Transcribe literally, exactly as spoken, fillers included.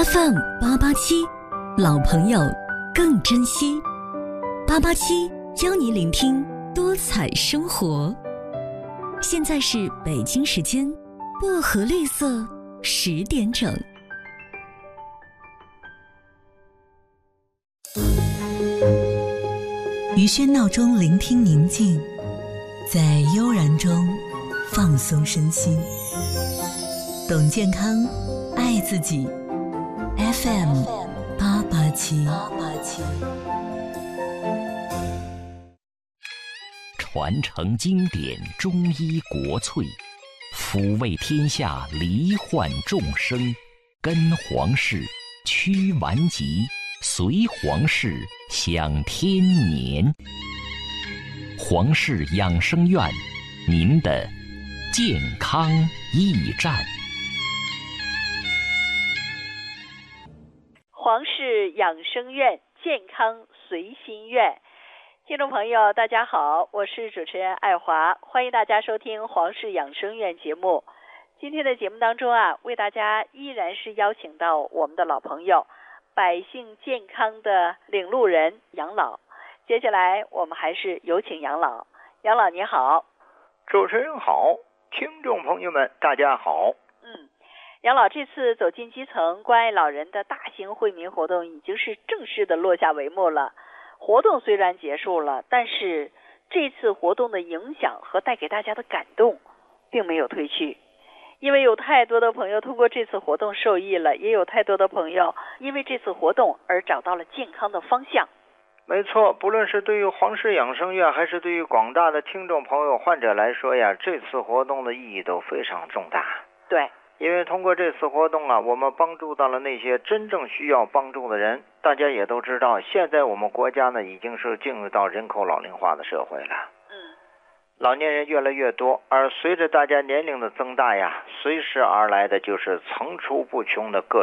F M 八八七，老朋友更珍惜。八八七教你聆听多彩生活。现在是北京时间薄荷绿色十点整。于喧闹中聆听宁静，在悠然中放松身心。懂健康，爱自己。F M 八八七。 传承经典中医国粹，抚慰天下罹患众生，跟皇室驱顽疾，随皇室享天年。皇室养生院，您的健康驿站。 皇氏养生院，健康随心愿。听众朋友大家好，我是主持人爱华，欢迎大家收听皇氏养生院节目。今天的节目当中啊，为大家依然是邀请到我们的老朋友，百姓健康的领路人杨老。接下来我们还是有请杨老。杨老你好。 主持人好，听众朋友们大家好。 嗯，杨老，这次走进基层关爱老人的大型惠民活动已经是正式的落下帷幕了。活动虽然结束了，但是这次活动的影响和带给大家的感动并没有褪去，因为有太多的朋友通过这次活动受益了，也有太多的朋友因为这次活动而找到了健康的方向。 没错，不论是对于皇氏养生院还是对于广大的听众朋友患者来说呀，这次活动的意义都非常重大。 对， 因为通过这次活动啊，我们帮助到了那些真正需要帮助的人。大家也都知道，现在我们国家呢已经是进入到人口老龄化的社会了。 嗯， 老年人越来越多，而随着大家年龄的增大呀，随之而来的就是层出不穷的各